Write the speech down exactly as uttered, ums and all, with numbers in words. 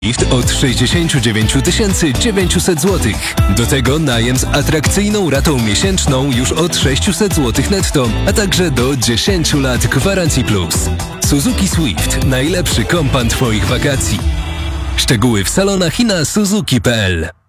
Swift od sześćdziesiąt dziewięć tysięcy dziewięćset złotych. Do tego najem z atrakcyjną ratą miesięczną już od sześćset złotych netto, a także do dziesięć lat gwarancji plus. Suzuki Swift. Najlepszy kompan Twoich wakacji. Szczegóły w salonach i na suzuki kropka p l.